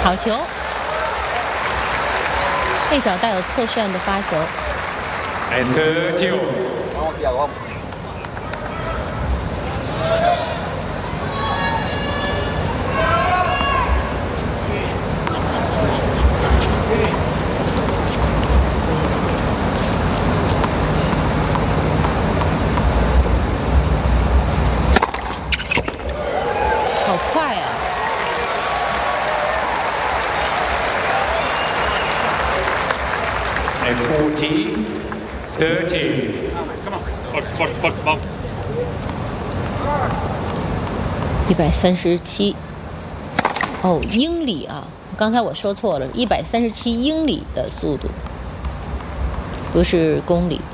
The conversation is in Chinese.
好球，背角带有侧旋的发球。 39。 好快啊 ！14, 13. Box. 137，哦，英里啊！刚才我说错了，137英里的速度，不是公里。